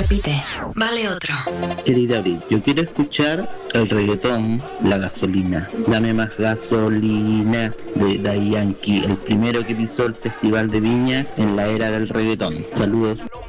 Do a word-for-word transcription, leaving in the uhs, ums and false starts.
repite. Vale otro. Querida Abril, yo quiero escuchar el reggaetón, La Gasolina. Dame más gasolina de Daddy Yankee, el primero que pisó el Festival de Viña en la era del reggaetón. Saludos.